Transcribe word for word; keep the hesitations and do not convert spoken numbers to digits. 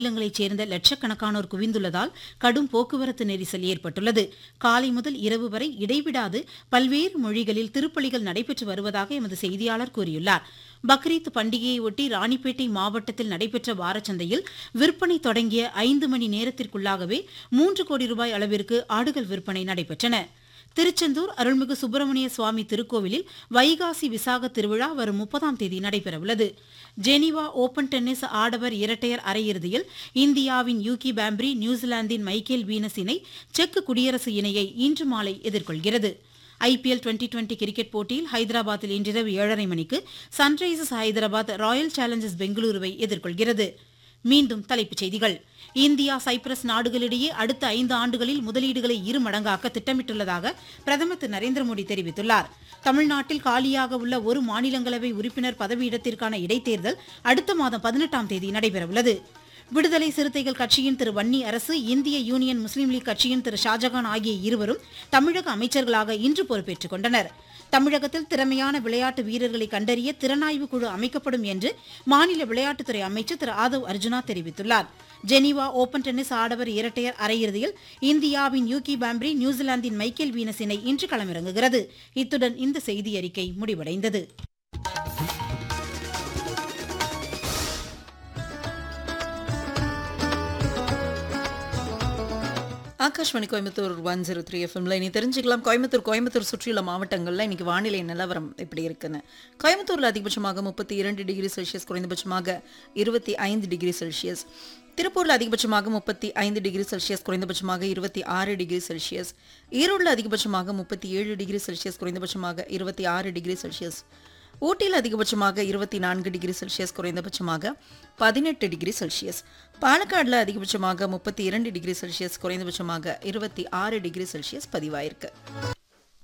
மாநிலங்களைச் சேர்ந்த லட்சக்கணக்கானோர் குவிந்துள்ளதால் கடும் போக்குவரத்து நெரிசல் ஏற்பட்டுள்ளது. காலை முதல் இரவு வரை இடைவிடாது பல்வேறு மொழிகளில் திருப்பலிகள் நடைபெற்று வருவதாக எமது செய்தியாளர் கூறியுள்ளார். பக்ரீத் பண்டிகையையொட்டி ராணிப்பேட்டை மாவட்டத்தில் நடைபெற்ற வாரச்சந்தையில் விற்பனை தொடங்கிய ஐந்து மணி நேரத்திற்குள்ளாகவே மூன்று கோடி ரூபாய் அளவிற்கு ஆடுகள் விற்பனை நடைபெற்றன. திருச்செந்தூர் அருள்மிகு சுப்பிரமணிய சுவாமி திருக்கோவிலில் வைகாசி விசாக திருவிழா வரும் முப்பதாம் தேதி நடைபெறவுள்ளது. ஜெனீவா ஓபன் டென்னிஸ் ஆடவர் இரட்டையர் அரையிறுதியில் இந்தியாவின் யூகி பாம்ப்ரி நியூசிலாந்தின் மைக்கேல் வீனஸ் இணை செக் குடியரசு இணையை இன்று மாலை எதிர்கொள்கிறது. ஐபிஎல் டுவெண்டி டுவெண்டி கிரிக்கெட் போட்டியில் ஹைதராபாத்தில் இன்றிரவு ஏழரை மணிக்கு சன்ரைசர்ஸ் ஹைதராபாத் ராயல் சேலஞ்சர்ஸ் பெங்களூருவை எதிர்கொள்கிறது. மீண்டும் தலைப்புச் செய்திகள். இந்தியா சைப்ரஸ் நாடுகளிடையே அடுத்த ஐந்து ஆண்டுகளில் முதலீடுகளை இரு மடங்காக்க திட்டமிட்டுள்ளதாக பிரதமர் திரு நரேந்திர மோடி தெரிவித்துள்ளார். தமிழ்நாட்டில் காலியாக உள்ள ஒரு மாநிலங்களவை உறுப்பினர் பதவியிடத்திற்கான இடைத்தேர்தல் அடுத்த மாதம் பதினெட்டாம் தேதி நடைபெறவுள்ளது. விடுதலை சிறுத்தைகள் கட்சியின் திரு வன்னி அரசு, இந்திய யூனியன் முஸ்லீம் லீக் கட்சியின் திரு ஷாஜகான் ஆகிய இருவரும் தமிழக அமைச்சர்களாக இன்று பொறுப்பேற்றுக் கொண்டனர். தமிழகத்தில் திறமையான விளையாட்டு வீரர்களை கண்டறிய திறனாய்வு குழு அமைக்கப்படும் என்று மாநில விளையாட்டுத்துறை அமைச்சர் திரு ஆதவ் அர்ஜுனா தெரிவித்துள்ளார். ஜெனீவா ஓபன் டென்னிஸ் ஆடவர் இரட்டையர் அரையிறுதியில் இந்தியாவின் யூகி பாம்ப்ரி நியூசிலாந்தின் மைக்கேல் வீனஸ் இணை இன்று களமிறங்குகிறது. இத்துடன் இந்த செய்தியறிக்கை முடிவடைந்தது. Akashvani Coimbatore one zero three எஃப்எம்ல இனி தெரிஞ்சுக்கலாம் கோயம்புத்தூர் கோயம்புத்தூர் சுற்றியுள்ள மாவட்டங்களில் இன்னைக்கு வானிலை நிலவரம் எப்படி இருக்குன்னு. கோயம்புத்தூரில் அதிகபட்சமாக முப்பத்தி இரண்டு டிகிரி செல்சியஸ், குறைந்தபட்சமாக இருபத்தி ஐந்து டிகிரி செல்சியஸ். திருப்பூரில் அதிகபட்சமாக முப்பத்தி ஐந்து டிகிரி செல்சியஸ், குறைந்தபட்சமாக இருபத்தி ஆறு டிகிரி செல்சியஸ். ஈரோடில் அதிகபட்சமாக முப்பத்தி ஏழு டிகிரி செல்சியஸ், குறைந்தபட்சமாக இருபத்தி ஆறு டிகிரி செல்சியஸ். ஊட்டியில் அதிகபட்சமாக இருபத்தி நான்கு டிகிரி செல்சியஸ், குறைந்தபட்சமாக பதினெட்டு டிகிரி செல்சியஸ். பாலக்காடில் அதிகபட்சமாக முப்பத்தி இரண்டு டிகிரி செல்சியஸ், குறைந்தபட்சமாக இருபத்தி ஆறு டிகிரி செல்சியஸ் பதிவாயிருக்கு.